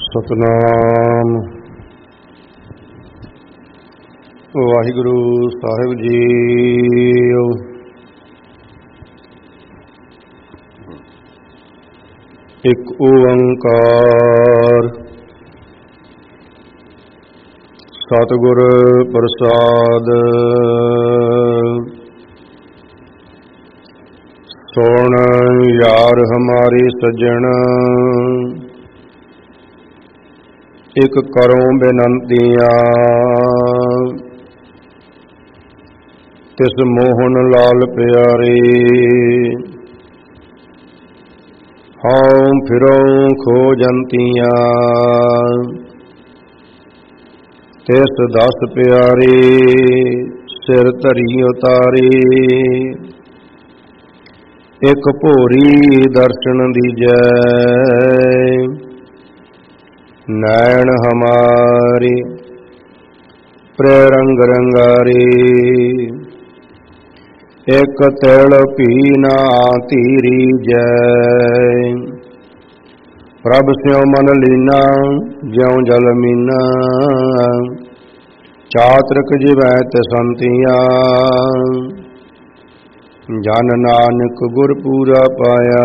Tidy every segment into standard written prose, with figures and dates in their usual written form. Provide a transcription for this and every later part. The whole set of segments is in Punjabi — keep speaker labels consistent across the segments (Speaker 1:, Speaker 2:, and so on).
Speaker 1: ਸਤਨਾਮ ਵਾਹਿਗੁਰੂ ਸਾਹਿਬ ਜੀ। ਇੱਕ ਓੰਕਾਰ ਸਤਿਗੁਰ ਪ੍ਰਸਾਦ। ਸੁਣ ਯਾਰ ਹਮਾਰੀ ਸੱਜਣ, ਇੱਕ ਕਰੋ ਬੇਨੰਤੀਆਂ। ਤਿਸ ਮੋਹਨ ਲਾਲ ਪਿਆਰੇ, ਹਉ ਫਿਰੋ ਖੋਜੰਤੀਆਂ। ਤਿਸ ਦਸ ਪਿਆਰੇ, ਸਿਰ ਧਰੀ ਉਤਾਰੇ। ਇੱਕ ਭੋਰੀ ਦਰਸ਼ਨ ਦੀਜੈ, ਨੈਣ ਹਮਾਰੇ ਪ੍ਰੇ ਰੰਗ ਰੰਗਾਰੇ। ਇੱਕ ਤਿਲ ਭੀ ਨਾ ਧੀਰੀ ਜੈ, ਪ੍ਰਭ ਸਿਉ ਮਨ ਲੀਨਾ ਜਿਉ ਜਲ ਮੀਨਾ। ਚਾਤ੍ਰਿਕ ਜਿਵੈ ਤਿਸੰਤੀਆਂ, ਜਨ ਨਾਨਕ ਗੁਰ ਪੂਰਾ ਪਾਇਆ।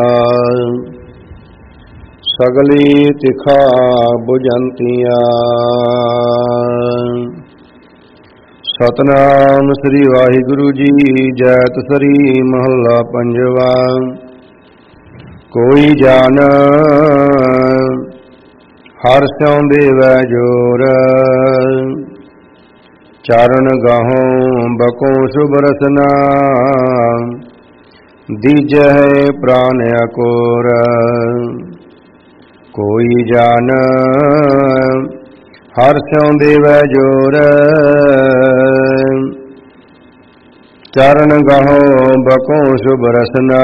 Speaker 1: ਸਗਲੀ ਤਿਖਾ ਬੁਝੰਤੀਆਂ। ਸਤਨਾਮ ਸ੍ਰੀ ਵਾਹਿਗੁਰੂ ਜੀ। ਜੈਤ ਸ੍ਰੀ ਮਹੱਲਾ ਪੰਜਵਾ। ਕੋਈ ਜਨ ਹਰਿ ਸਿਉ ਦੇਵੈ ਜੋਰ, ਚਰਨ ਗਾਹੋਂ ਬਕੋ ਸ਼ੁਭ ਰਸਨਾ। ਦੀਜੈ ਪ੍ਰਾਨ ਅਕੋਰ। ਕੋਈ ਜਨ ਹਰਿ ਸਿਉ ਦੇਵੈ ਜੋਰ, ਚਰਨ ਗਾਹੋਂ ਬਕੋ ਸ਼ੁਭ ਰਸਨਾ।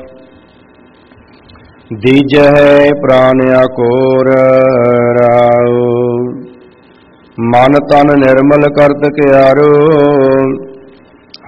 Speaker 1: ਦੀਜੈ ਪ੍ਰਾਨ ਅਕੋਰ। ਰਾਉ ਮਨ ਤਨ ਨਿਰਮਲ ਕਰਤ ਕਿਆਰੋ,